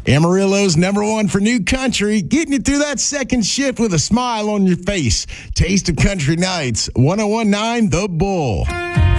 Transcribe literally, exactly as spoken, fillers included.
Amarillo's number one for new country, getting you through that second shift with a smile on your face. Taste of Country Nights, one oh one point nine The Bull.